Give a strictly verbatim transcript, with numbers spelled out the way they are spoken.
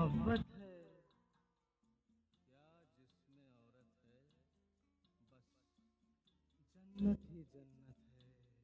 मोहब्बत है क्या जिसमें औरत है, बस जन्नत ही जन्नत।